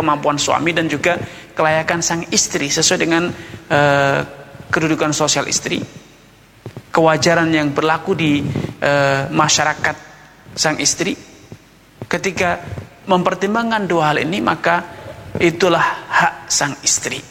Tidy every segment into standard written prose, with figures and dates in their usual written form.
kemampuan suami dan juga kelayakan sang istri sesuai dengan kedudukan sosial istri, kewajaran yang berlaku di masyarakat sang istri. Ketika mempertimbangkan dua hal ini, maka itulah hak sang istri.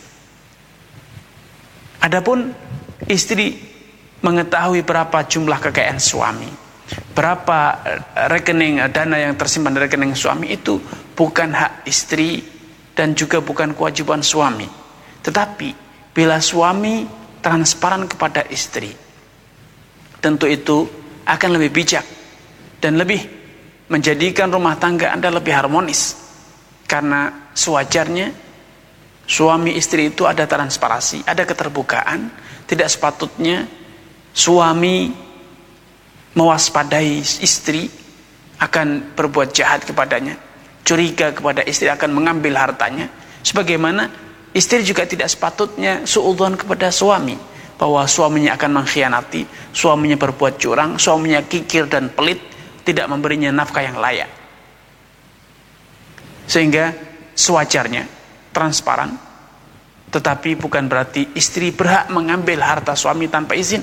Adapun istri mengetahui berapa jumlah kekayaan suami, berapa rekening dana yang tersimpan di rekening suami, itu bukan hak istri dan juga bukan kewajiban suami. Tetapi bila suami transparan kepada istri, tentu itu akan lebih bijak dan lebih menjadikan rumah tangga Anda lebih harmonis. Karena sewajarnya suami istri itu ada transparansi, ada keterbukaan. Tidak sepatutnya suami mewaspadai istri akan berbuat jahat kepadanya, curiga kepada istri akan mengambil hartanya. Sebagaimana istri juga tidak sepatutnya suudzon kepada suami, bahwa suaminya akan mengkhianati, suaminya berbuat curang, suaminya kikir dan pelit, tidak memberinya nafkah yang layak. Sehingga sewajarnya transparan, tetapi bukan berarti istri berhak mengambil harta suami tanpa izin.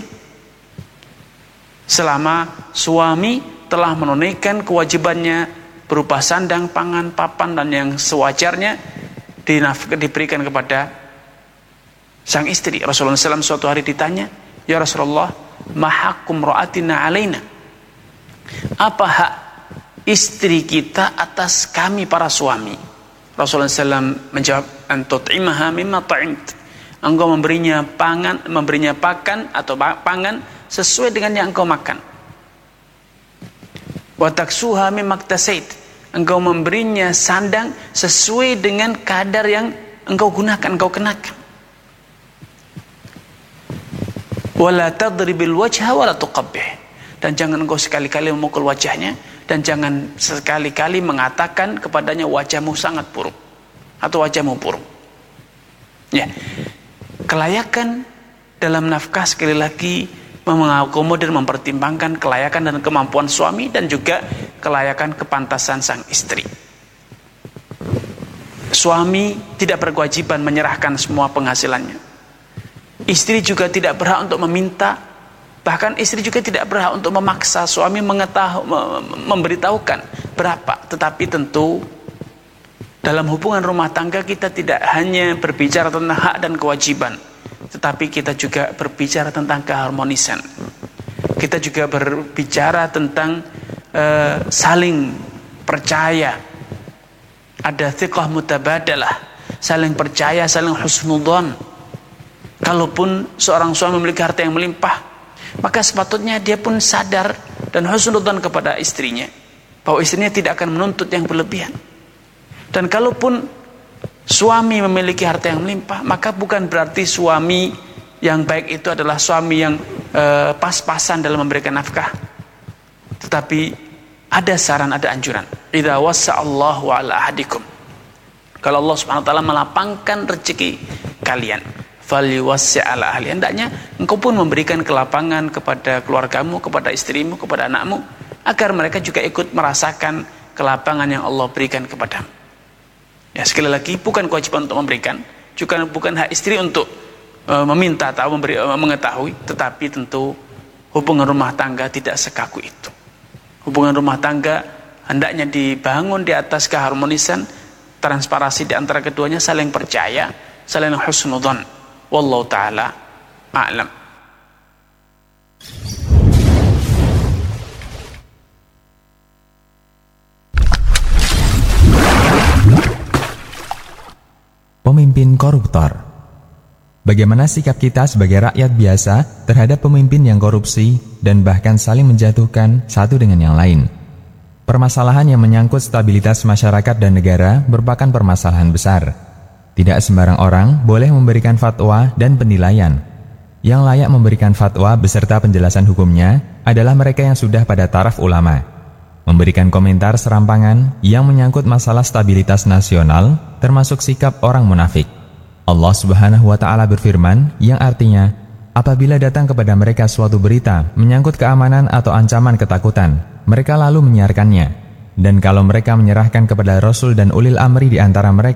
Selama suami telah menunaikan kewajibannya berupa sandang, pangan, papan, dan yang sewajarnya diberikan kepada sang istri. Rasulullah SAW suatu hari ditanya, "Ya Rasulullah, ma haqqum ra'atina alaina?" Apa hak istri kita atas kami para suami? Rasulullah SAW menjawab, "Antut'imaha mimma ta'imt." Engkau memberinya pakan atau pangan sesuai dengan yang engkau makan. Wa taksuha mimma iktasait. Engkau memberinya sandang sesuai dengan kadar yang engkau gunakan, engkau kenakan. Wala tadribil wajha wala tuqabbih. Dan jangan engkau sekali-kali memukul wajahnya, dan jangan sekali-kali mengatakan kepadanya wajahmu sangat buruk atau wajahmu buruk. Ya. Kelayakan dalam nafkah sekali lagi mengakomodir, mempertimbangkan kelayakan dan kemampuan suami dan juga kelayakan kepantasan sang istri. Suami tidak berkewajiban menyerahkan semua penghasilannya. Istri juga tidak berhak untuk meminta, bahkan istri juga tidak berhak untuk memaksa suami memberitahukan berapa. Tetapi tentu dalam hubungan rumah tangga kita tidak hanya berbicara tentang hak dan kewajiban, tetapi kita juga berbicara tentang keharmonisan. Kita juga berbicara tentang saling percaya. Ada thiqah mutabadalah, saling percaya, saling husnudzon. Kalaupun seorang suami memiliki harta yang melimpah, maka sepatutnya dia pun sadar dan husnudzon kepada istrinya, bahwa istrinya tidak akan menuntut yang berlebihan. Dan kalaupun suami memiliki harta yang melimpah, maka bukan berarti suami yang baik itu adalah suami yang pas-pasan dalam memberikan nafkah. Tetapi ada saran, ada anjuran. Idza wasa'allahu ala ahadikum. Kalau Allah Subhanahu wa taala melapangkan rezeki kalian, falyuwassi' ala ahli. Hendaknya engkau pun memberikan kelapangan kepada keluargamu, kepada istrimu, kepada anakmu, agar mereka juga ikut merasakan kelapangan yang Allah berikan kepadamu. Ya, sekali lagi, bukan kewajiban untuk memberikan, juga bukan hak istri untuk meminta atau mengetahui, tetapi tentu hubungan rumah tangga tidak sekaku itu. Hubungan rumah tangga hendaknya dibangun di atas keharmonisan, transparansi di antara keduanya, saling percaya, saling husnudzon. Wallahu taala a'lam. Pemimpin koruptor. Bagaimana sikap kita sebagai rakyat biasa terhadap pemimpin yang korupsi dan bahkan saling menjatuhkan satu dengan yang lain? Permasalahan yang menyangkut stabilitas masyarakat dan negara merupakan permasalahan besar. Tidak sembarang orang boleh memberikan fatwa dan penilaian. Yang layak memberikan fatwa beserta penjelasan hukumnya adalah mereka yang sudah pada taraf ulama. Memberikan komentar serampangan yang menyangkut masalah stabilitas nasional termasuk sikap orang munafik. Allah Subhanahu wa taala berfirman yang artinya, apabila datang kepada mereka suatu berita menyangkut keamanan atau ancaman ketakutan, mereka lalu menyiarkannya. Dan kalau mereka menyerahkan kepada Rasul dan ulil amri di antara mereka